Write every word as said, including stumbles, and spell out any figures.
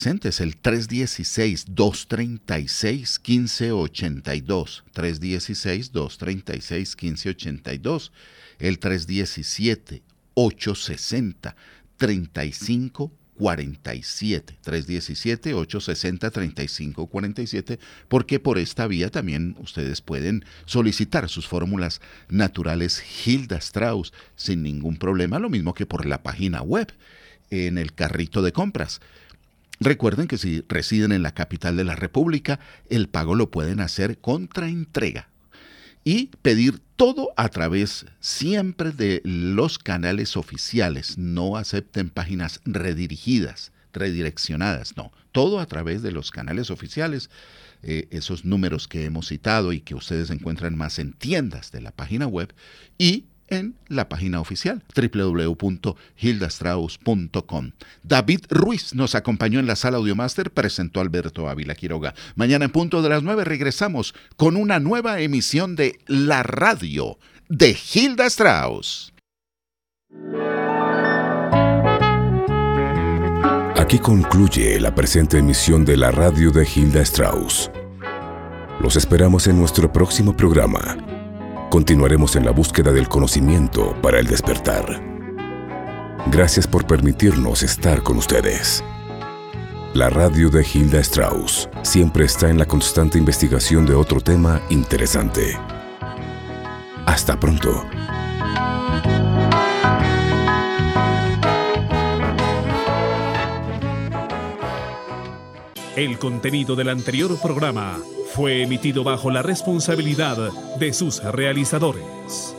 Es el tres uno seis, dos tres seis, uno cinco ocho dos. tres uno seis, dos tres seis, uno cinco ocho dos. El tres uno siete, ocho seis cero, tres cinco cuatro siete. tres uno siete, ocho seis cero, tres cinco cuatro siete. Porque por esta vía también ustedes pueden solicitar sus fórmulas naturales Hilda Strauss sin ningún problema. Lo mismo que por la página web, en el carrito de compras. Recuerden que si residen en la capital de la República, el pago lo pueden hacer contra entrega y pedir todo a través siempre de los canales oficiales. No acepten páginas redirigidas, redireccionadas, no. Todo a través de los canales oficiales, eh, esos números que hemos citado y que ustedes encuentran más en tiendas de la página web y en la página oficial, doble u doble u doble u punto hilda strauss punto com. David Ruiz nos acompañó en la sala Audiomaster, presentó Alberto Ávila Quiroga. Mañana en punto de las nueve regresamos con una nueva emisión de La Radio de Hilda Strauss. Aquí concluye la presente emisión de La Radio de Hilda Strauss. Los esperamos en nuestro próximo programa. Continuaremos en la búsqueda del conocimiento para el despertar. Gracias por permitirnos estar con ustedes. La radio de Hilda Strauss siempre está en la constante investigación de otro tema interesante. Hasta pronto. El contenido del anterior programa fue emitido bajo la responsabilidad de sus realizadores.